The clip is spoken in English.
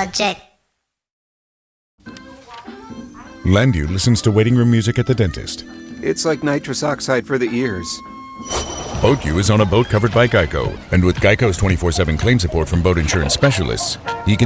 budget. Landu listens to waiting room music at the dentist. It's like nitrous oxide for the ears. BoatU is on a boat covered by Geico. And with Geico's 24/7 claim support from boat insurance specialists, he can